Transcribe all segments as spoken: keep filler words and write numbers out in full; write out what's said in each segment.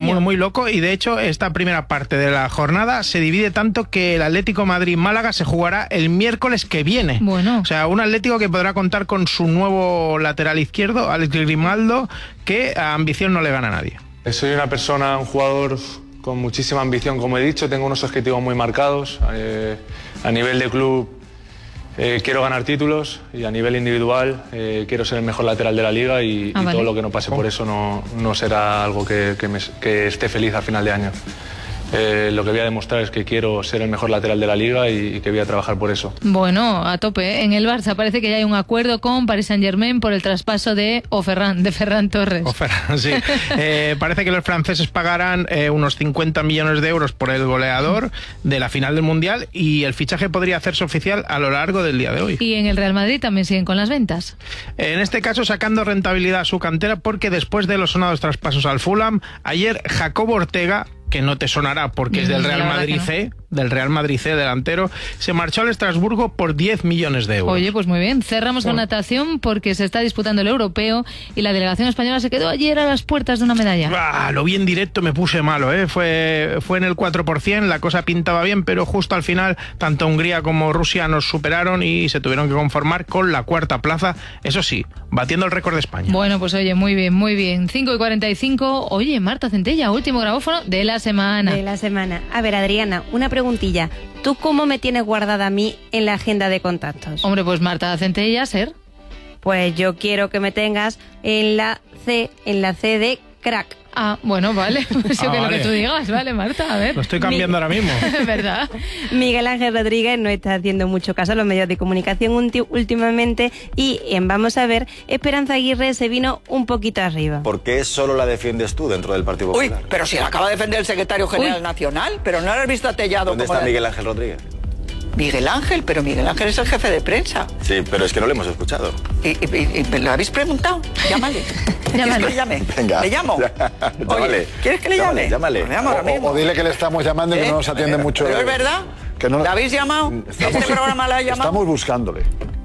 muy, muy loco, y de hecho esta primera parte de la jornada se divide tanto que el Atlético Madrid-Málaga se jugará el miércoles que viene. Bueno. O sea, un Atlético que podrá contar con su nuevo lateral izquierdo, Alex Grimaldo, que a ambición no le gana a nadie. Soy una persona, un jugador con muchísima ambición, como he dicho, tengo unos objetivos muy marcados. Eh, a nivel de club eh, quiero ganar títulos, y a nivel individual eh, quiero ser el mejor lateral de la liga, y, ah, y vale. todo lo que no pase por eso no, no será algo que, que, me, que esté feliz a final de año. Eh, lo que voy a demostrar es que quiero ser el mejor lateral de la liga y, y que voy a trabajar por eso. Bueno, a tope, ¿eh? En el Barça parece que ya hay un acuerdo con Paris Saint-Germain por el traspaso de o Ferran, de Ferran Torres. O Ferran, sí. eh, parece que los franceses pagarán eh, unos cincuenta millones de euros por el goleador de la final del Mundial, y el fichaje podría hacerse oficial a lo largo del día de hoy. Y en el Real Madrid también siguen con las ventas. En este caso sacando rentabilidad a su cantera, porque después de los sonados traspasos al Fulham, ayer Jacobo Ortega, que no te sonará porque es del Real Madrid no. C, del Real Madrid C, delantero, se marchó al Estrasburgo por diez millones de euros. Oye, pues muy bien. Cerramos con natación porque se está disputando el europeo y la delegación española se quedó ayer a las puertas de una medalla. Ah, lo vi en directo, me puse malo, ¿eh? Fue, fue en el cuatro por ciento, la cosa pintaba bien, pero justo al final tanto Hungría como Rusia nos superaron y se tuvieron que conformar con la cuarta plaza, eso sí, batiendo el récord de España. Bueno, pues oye, muy bien, muy bien. cinco y cuarenta y cinco. Oye, Marta Centella, último grabófono de la semana. De la semana. A ver, Adriana, una preguntilla. ¿Tú cómo me tienes guardada a mí en la agenda de contactos? Hombre, pues Marta Centella, ser. Pues yo quiero que me tengas en la C, en la C de crack. Ah, bueno, vale. Pues yo ah, que vale. lo que tú digas, vale, Marta, a ver. Lo estoy cambiando Mi... ahora mismo. ¿Verdad? Miguel Ángel Rodríguez no está haciendo mucho caso a los medios de comunicación últimamente, y en Vamos a ver, Esperanza Aguirre se vino un poquito arriba. ¿Por qué solo la defiendes tú dentro del Partido Popular? Uy, pero si la acaba de defender el secretario general Uy. nacional, pero no lo has visto atellado. ¿Dónde como está la... Miguel Ángel Rodríguez? Miguel Ángel, pero Miguel Ángel es el jefe de prensa. Sí, pero es que no lo hemos escuchado. ¿Y, y, y lo habéis preguntado? Llámale. ¿Quieres que le llame? Venga. ¿Le llamo? Ya, Oye, llámale. ¿quieres que le Llámale, llame? llámale. Lo llamo ahora mismo. O, o dile que le estamos llamando y ¿Eh? que no nos atiende mucho. ¿Pero es verdad? Que no... ¿La habéis llamado? Estamos, ¿Este programa la ha llamado? Estamos buscándole.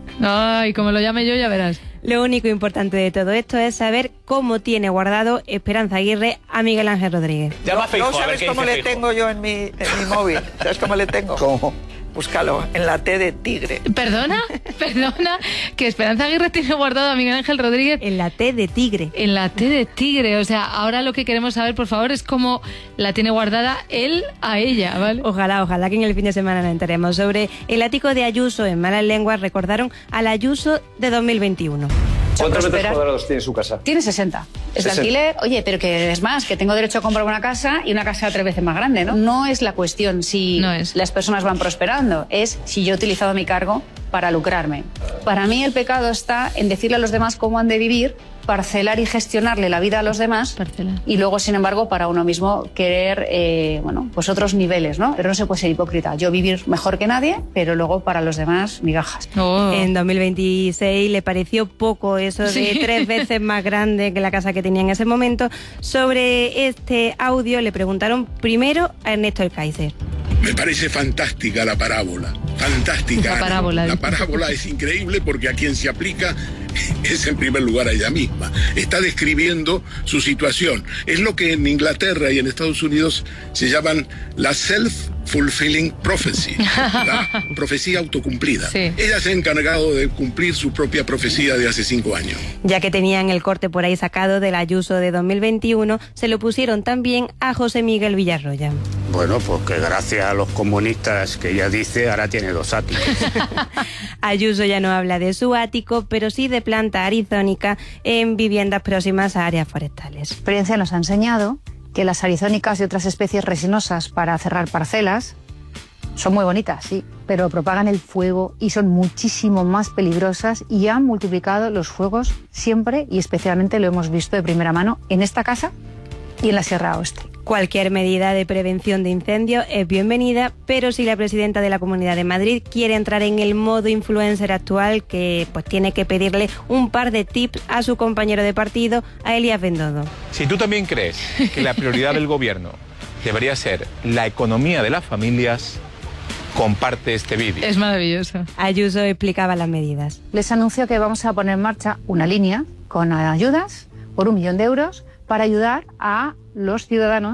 Ay, como lo llame yo, ya verás. Lo único importante de todo esto es saber cómo tiene guardado Esperanza Aguirre a Miguel Ángel Rodríguez. Llama Feijóo, ¿no sabes cómo le tengo yo en mi, en mi móvil? ¿Sabes cómo le tengo? ¿Cómo? Búscalo, en la T de tigre. ¿Perdona? ¿Perdona? Que Esperanza Aguirre tiene guardado a Miguel Ángel Rodríguez En la T de tigre. en la T de tigre. O sea, ahora lo que queremos saber, por favor, es cómo la tiene guardada él a ella, ¿vale? Ojalá, ojalá que en el fin de semana nos enteremos. Sobre el ático de Ayuso, en malas lenguas recordaron al Ayuso de dos mil veintiuno. ¿Cuántos metros cuadrados tiene su casa? Tiene sesenta. Es de sesenta. alquiler. Oye, pero que es más, que tengo derecho a comprar una casa y una casa tres veces más grande, ¿no? No es la cuestión si No es. las personas van prosperando, es si yo he utilizado mi cargo para lucrarme. Para mí el pecado está en decirle a los demás cómo han de vivir, parcelar y gestionarle la vida a los demás, Parcelar. y luego, sin embargo, para uno mismo querer, eh, bueno, pues otros niveles, ¿no? Pero no se puede ser hipócrita. Yo vivir mejor que nadie, pero luego para los demás migajas. Oh. En dos mil veintiséis le pareció poco eso de Sí. tres veces más grande que la casa que tenía en ese momento. Sobre este audio le preguntaron primero a Ernesto El Kaiser. Me parece fantástica la parábola, fantástica. La parábola. La parábola es increíble porque a quien se aplica es en primer lugar a ella misma. Está describiendo su situación. Es lo que en Inglaterra y en Estados Unidos se llaman la self-fulfilling prophecy, la profecía autocumplida. Sí. Ella se ha encargado de cumplir su propia profecía de hace cinco años. Ya que tenían el corte por ahí sacado del Ayuso de dos mil veintiuno, se lo pusieron también a José Miguel Villarroya. Bueno, pues que gracias a los comunistas que ella dice, ahora tiene dos áticos. Ayuso ya no habla de su ático, pero sí de planta arizónica en viviendas próximas a áreas forestales. La experiencia nos ha enseñado que las arizónicas y otras especies resinosas para cerrar parcelas son muy bonitas, sí, pero propagan el fuego y son muchísimo más peligrosas y han multiplicado los fuegos siempre, y especialmente lo hemos visto de primera mano en esta casa y en la Sierra Oeste. Cualquier medida de prevención de incendios es bienvenida, pero si la presidenta de la Comunidad de Madrid quiere entrar en el modo influencer actual, que pues tiene que pedirle un par de tips a su compañero de partido, a Elías Bendodo. Si tú también crees que la prioridad del gobierno debería ser la economía de las familias, comparte este vídeo. Es maravilloso. Ayuso explicaba las medidas. Les anuncio que vamos a poner en marcha una línea con ayudas por un millón de euros para ayudar a los ciudadanos